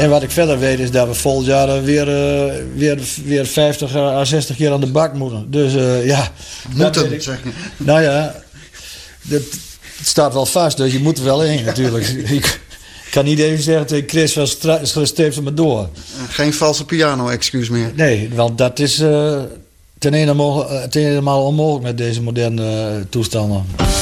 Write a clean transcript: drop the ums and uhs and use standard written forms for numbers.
En wat ik verder weet is dat we volgend jaar weer 50 à 60 keer aan de bak moeten. Dus Moeten, zeg je. Nou ja, het staat wel vast, dus je moet er wel heen natuurlijk. Ik kan niet even zeggen tegen Chris, streep ze maar door. Geen valse piano-excuus meer. Nee, want dat is ten eenmaal onmogelijk met deze moderne toestanden.